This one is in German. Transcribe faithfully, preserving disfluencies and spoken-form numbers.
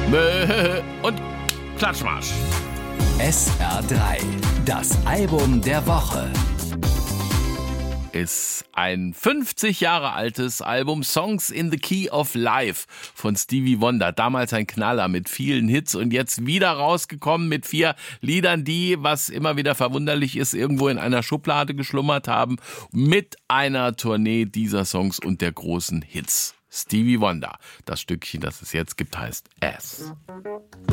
Und Klatschmarsch. S R drei, das Album der Woche. Ist ein fünfzig Jahre altes Album, Songs in the Key of Life von Stevie Wonder. Damals ein Knaller mit vielen Hits und jetzt wieder rausgekommen mit vier Liedern, die, was immer wieder verwunderlich ist, irgendwo in einer Schublade geschlummert haben, mit einer Tournee dieser Songs und der großen Hits. Stevie Wonder. Das Stückchen, das es jetzt gibt, heißt Ass.